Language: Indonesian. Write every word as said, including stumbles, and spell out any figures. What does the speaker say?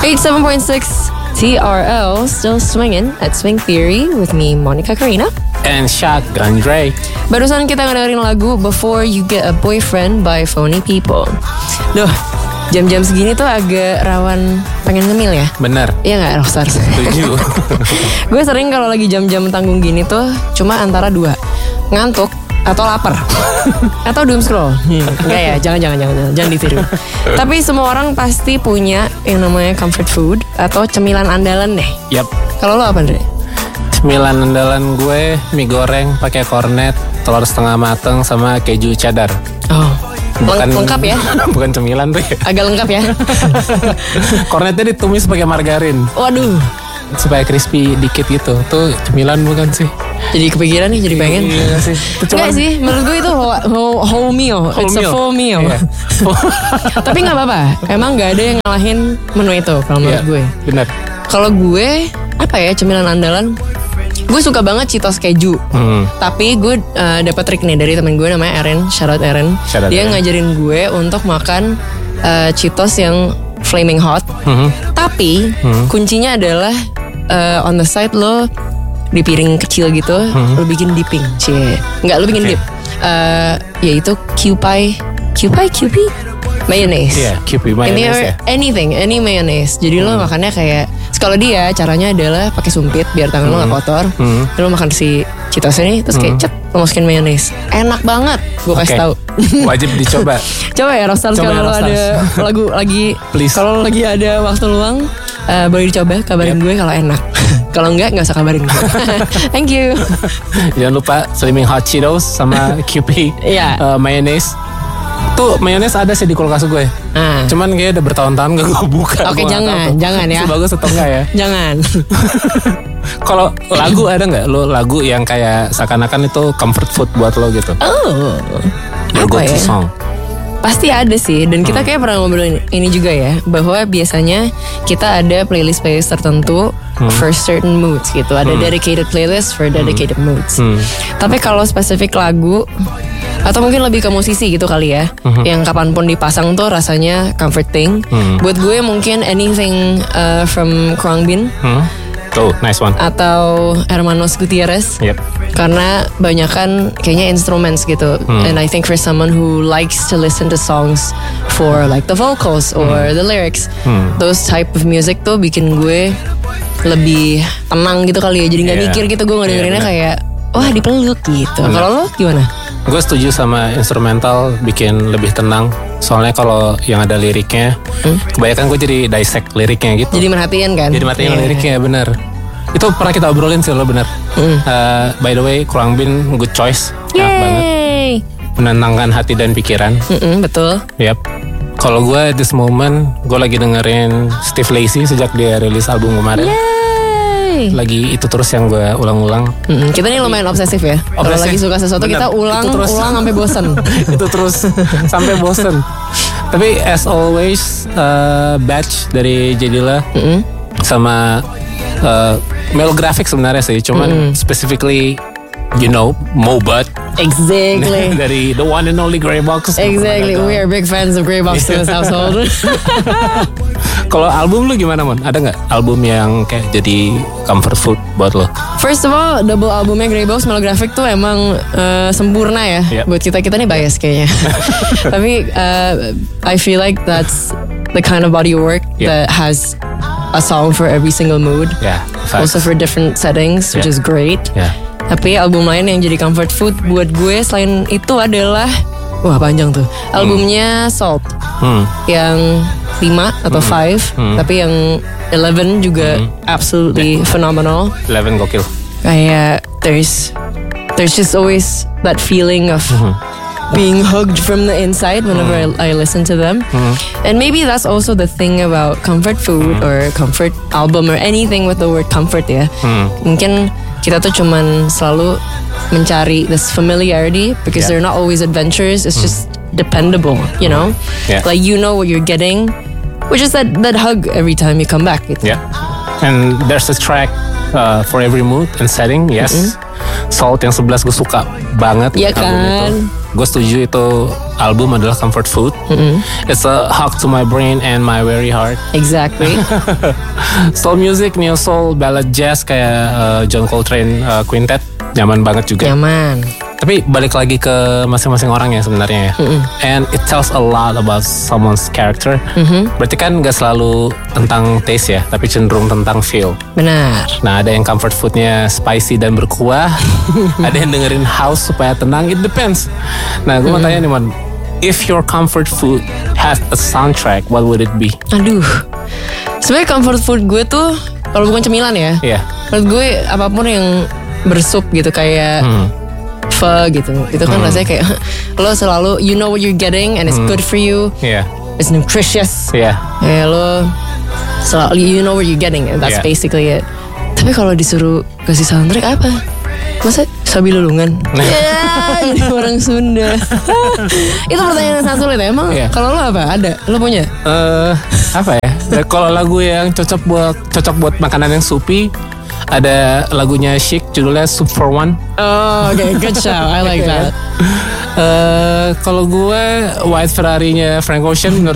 eighty-seven point six T R L, still swinging at Swing Theory with me, Monica Karina. And Shotgun Dre. Barusan kita ngedengerin lagu Before You Get a Boyfriend by Phony People. Duh, jam-jam segini tuh agak rawan pengen ngemil ya. Bener. Iya gak, Rockstar? Setuju. Gue sering kalau lagi jam-jam tanggung gini tuh cuma antara dua, ngantuk atau lapar atau doom scroll. Enggak ya, jangan jangan jangan jangan, jangan ditiru. Tapi semua orang pasti punya yang namanya comfort food atau cemilan andalan deh. Yap. Kalau lo apa, Andre? Cemilan andalan gue mie goreng pakai kornet, telur setengah mateng sama keju cheddar. Oh. Bukan, lengkap ya? Bukan cemilan tuh ya. Agak lengkap ya. Kornetnya ditumis pakai margarin. Waduh. Supaya crispy dikit gitu. Tuh cemilan bukan sih? Jadi kepikiran nih, jadi pengen. Iya sih. Enggak sih, menurut gue itu whole, whole, whole meal. Whole It's meal. a full meal. Iya. Tapi gak apa-apa. Emang gak ada yang ngalahin menu itu kalau menurut Iya, gue. benar. Kalau gue, apa ya cemilan andalan? Gue suka banget Cheetos keju. Hmm. Tapi gue uh, dapat trik nih dari temen gue namanya Erin. Shout out Erin. Shout out Dia Erin. ngajarin gue untuk makan uh, Cheetos yang flaming hot. Hmm. Tapi Hmm. kuncinya adalah uh, on the side lo di piring kecil gitu, Hmm. lo bikin dipping, cie. Enggak, lo bikin Okay. dip. Uh, yaitu Kewpie, Kewpie, Kewpie, mayonnaise. Iya, Kewpie mayonnaise Any, ya. anything, any mayonnaise. Jadi lo makannya kayak, kalau dia caranya adalah pakai sumpit biar tangan lo nggak kotor. Hmm. Terus lo makan si Cheetos ini, terus kayak cet, lo masukin mayonnaise. Enak banget, gue kasih Oke. tahu. Wajib dicoba. Coba ya Rockstars, Coba ya, kalau lo Rockstars. ada lagu lagi, Please. kalau lo lagi ada waktu luang, uh, boleh dicoba, kabarin Yep. gue kalau enak. Kalau enggak, nggak usah kabarin gue. Thank you. Jangan lupa Flaming Hot Cheetos sama Kewpie Iya. uh, mayonnaise. Tuh mayonnaise ada sih di kulkas gue. Ah. Cuman kayaknya udah bertahun-tahun gak gue buka. Oke, Gue nggak jangan, tahu tuh jangan ya. masih bagus atau enggak ya. Jangan. Kalau lagu ada nggak lo lagu yang kayak seakan-akan itu comfort food buat lo gitu? Oh, Your apa go-to ya? song. Pasti ada sih, dan kita kayak pernah ngobrolin ini juga ya, bahwa biasanya kita ada playlist-playlist tertentu for certain moods gitu. Ada dedicated playlist for dedicated moods. Hmm. Tapi kalau spesifik lagu atau mungkin lebih ke musisi gitu kali ya, yang kapanpun dipasang tuh rasanya comforting. Buat gue mungkin anything uh, from Khruangbin Hmm. Oh, nice one. atau Hermanos Gutierrez. Yep. Karena banyakan kayaknya instruments gitu. And I think for someone who likes to listen to songs for like the vocals or the lyrics, those type of music tuh bikin gue lebih tenang gitu kali ya. Jadi gak Iya. mikir gitu, gue ngedengerinnya Iya, benar. kayak wah dipeluk gitu. Benar. Kalau lo gimana? Gue setuju sama instrumental bikin lebih tenang. Soalnya kalau yang ada liriknya, kebanyakan gue jadi dissect liriknya gitu. Jadi merhatiin kan? Jadi matiin Iya. liriknya, bener. Itu pernah kita obrolin sih lo, bener. Uh, by the way, Khruangbin good choice. Enak banget. Yay. Menenangkan hati dan pikiran. Mm-mm, betul. Yap. Kalau gue at this moment, gue lagi dengerin Steve Lacy sejak dia rilis album kemarin. Yay. Lagi itu terus yang gue ulang-ulang. Mm-mm, kita nih lumayan obsesif ya. Kalau Obsesif. lagi suka sesuatu Bener. kita ulang, Itu terus. ulang sampai bosan. Itu terus sampai bosen. Tapi as always, uh, Batch dari Jedila sama uh, Melographic sebenarnya sih, cuman specifically you know Mobat Exactly. dari the one and only Grey Box. Exactly, we are big fans of Grey Box in this household. Kalau album lu gimana, Mon? Ada nggak album yang kayak jadi comfort food buat lo? First of all, double albumnya Grey Box Melographic tuh emang uh, sempurna ya. Yep. Buat kita kita nih bias kayaknya. Tapi uh, I feel like that's the kind of body of work Yep. that has a song for every single mood. Ya, facts. Also for different settings, which Yeah. is great. Ya. Tapi album lain yang jadi comfort food buat gue selain itu adalah, wah panjang tuh, albumnya Salt Hmm. yang lima atau five, tapi yang eleven juga absolutely phenomenal. Eleven gokil. Kayak there's there's just always that feeling of being hugged from the inside whenever I, I listen to them. And maybe that's also the thing about comfort food or comfort album or anything with the word comfort ya. Mungkin kita tuh cuman selalu mencari this familiarity because Yeah. they're not always adventures. It's just dependable, you know? Yeah. Like you know what you're getting, which is that, that hug every time you come back. Gitu. Yeah. And there's a track uh, for every mood and setting, yes. Salt yang sebelas gue suka banget. Iya album kan? itu. Gue setuju itu album adalah comfort food. Mm-hmm. It's a hug to my brain and my very heart. Exactly. Soul music, neo soul, ballad jazz kayak uh, John Coltrane uh, Quintet, nyaman banget juga. Nyaman. Tapi balik lagi ke masing-masing orang ya sebenarnya ya. Mm-hmm. And it tells a lot about someone's character. Mm-hmm. Berarti kan gak selalu tentang taste ya, tapi cenderung tentang feel. Benar. Nah, ada yang comfort foodnya spicy dan berkuah. Ada yang dengerin house supaya tenang. It depends. Nah, gue mm-hmm. mau tanya nih, Mon. If your comfort food has a soundtrack, what would it be? Aduh. Sebenarnya comfort food gue tuh kalau bukan cemilan ya. Iya. Yeah. Menurut gue apapun yang bersup gitu kayak hmm. pho gitu. Itu kan hmm. rasanya kayak lo selalu you know what you're getting and it's hmm. good for you. Iya. Yeah. It's nutritious. Iya. Yeah. Ya lo selalu you know what you're getting and that's yeah. basically it. Tapi kalau disuruh kasih soundtrack apa? Masa Sabi Lulungan? Ya, jadi orang Sunda. Itu pertanyaan yang sangat sulit ya. Emang yeah. kalau lo apa? Ada? Lo punya? Eh, uh, apa ya? Kalau lagu yang cocok buat cocok buat makanan yang soupy, ada lagunya Chic judulnya Soup for One. Oh, oke, okay. Good show. I like that. Uh, kalau gue White Ferrari-nya Frank Ocean menurut